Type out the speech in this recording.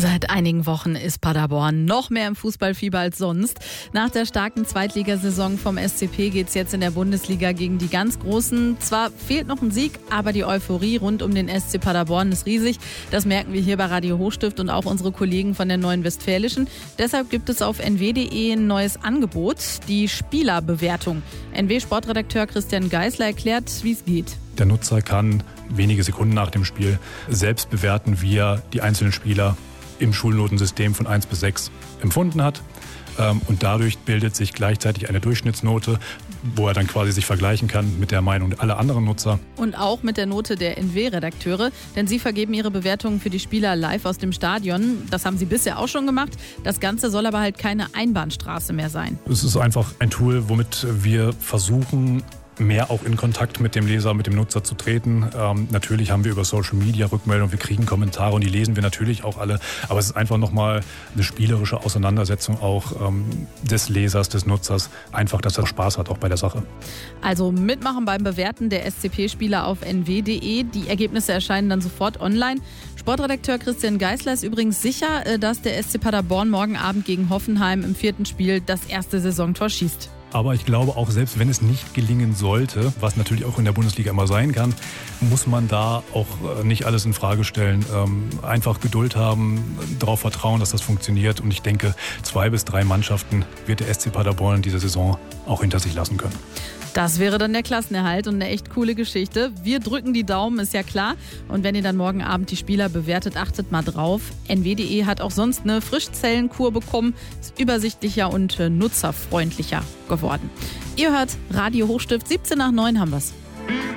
Seit einigen Wochen ist Paderborn noch mehr im Fußballfieber als sonst. Nach der starken Zweitligasaison vom SCP geht es jetzt in der Bundesliga gegen die ganz Großen. Zwar fehlt noch ein Sieg, aber die Euphorie rund um den SC Paderborn ist riesig. Das merken wir hier bei Radio Hochstift und auch unsere Kollegen von der Neuen Westfälischen. Deshalb gibt es auf nw.de ein neues Angebot, die Spielerbewertung. NW-Sportredakteur Christian Geisler erklärt, wie es geht. Der Nutzer kann wenige Sekunden nach dem Spiel selbst bewerten, wie er die einzelnen Spieler im Schulnotensystem von 1 bis 6 empfunden hat. Und dadurch bildet sich gleichzeitig eine Durchschnittsnote, wo er dann quasi sich vergleichen kann mit der Meinung aller anderen Nutzer. Und auch mit der Note der NW-Redakteure, denn sie vergeben ihre Bewertungen für die Spieler live aus dem Stadion. Das haben sie bisher auch schon gemacht. Das Ganze soll aber halt keine Einbahnstraße mehr sein. Es ist einfach ein Tool, womit wir versuchen, mehr auch in Kontakt mit dem Leser, mit dem Nutzer zu treten. Natürlich haben wir über Social Media Rückmeldungen, wir kriegen Kommentare und die lesen wir natürlich auch alle. Aber es ist einfach nochmal eine spielerische Auseinandersetzung auch des Lesers, des Nutzers. Einfach, dass er Spaß hat auch bei der Sache. Also mitmachen beim Bewerten der SCP-Spieler auf nw.de. Die Ergebnisse erscheinen dann sofort online. Sportredakteur Christian Geisler ist übrigens sicher, dass der SC Paderborn morgen Abend gegen Hoffenheim im 4. Spiel das erste Saisontor schießt. Aber ich glaube, auch selbst wenn es nicht gelingen sollte, was natürlich auch in der Bundesliga immer sein kann, muss man da auch nicht alles in Frage stellen. Einfach Geduld haben, darauf vertrauen, dass das funktioniert. Und ich denke, 2 bis 3 Mannschaften wird der SC Paderborn in dieser Saison auch hinter sich lassen können. Das wäre dann der Klassenerhalt und eine echt coole Geschichte. Wir drücken die Daumen, ist ja klar. Und wenn ihr dann morgen Abend die Spieler bewertet, achtet mal drauf. nw.de hat auch sonst eine Frischzellenkur bekommen. Ist übersichtlicher und nutzerfreundlicher geworden. Ihr hört Radio Hochstift, 7:17 nach 9 haben wir's.